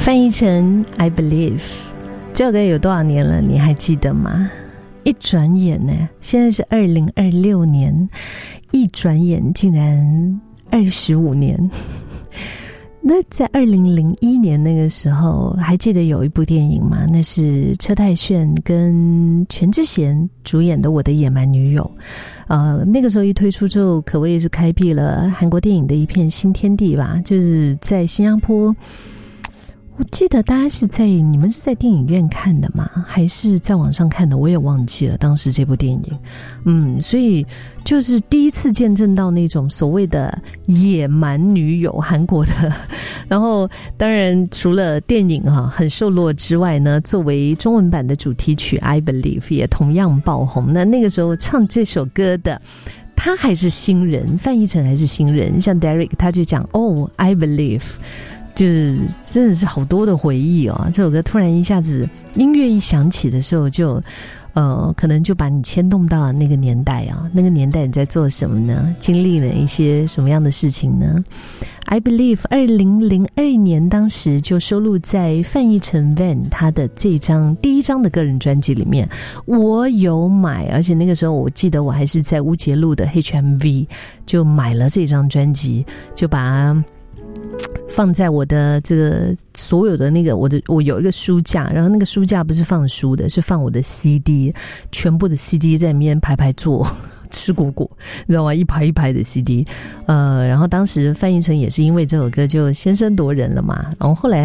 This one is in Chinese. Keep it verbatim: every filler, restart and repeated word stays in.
翻译成 I Believe， 这首歌有多少年了你还记得吗？一转眼呢，现在是二零二六年，一转眼竟然二十五年。那在二零零一年那个时候，还记得有一部电影吗？那是车太铉跟全智贤主演的《我的野蛮女友》。呃，那个时候一推出之后，可谓是开辟了韩国电影的一片新天地吧。就是在新加坡，我记得大家是在你们是在电影院看的吗？还是在网上看的？我也忘记了当时这部电影。嗯，所以就是第一次见证到那种所谓的野蛮女友，韩国的。然后当然除了电影哈、啊、很受落之外呢，作为中文版的主题曲 I Believe 也同样爆红。那那个时候唱这首歌的他还是新人，范逸臣还是新人，像 Derek 他就讲哦 I Believe，就是真的是好多的回忆哦。这首歌突然一下子音乐一响起的时候就呃，可能就把你牵动到那个年代啊，那个年代你在做什么呢？经历了一些什么样的事情呢？ I Believe 二零零二年当时就收录在范逸臣 Van 他的这张第一张的个人专辑里面，我有买，而且那个时候我记得我还是在乌节路的 H M V 就买了这张专辑，就把它放在我的这个所有的那个我的我有一个书架，然后那个书架不是放书的，是放我的 C D， 全部的 C D 在里面排排坐吃果果，你知道吗？一排一排的 C D， 呃，然后当时范逸臣也是因为这首歌就先声夺人了嘛，然后后来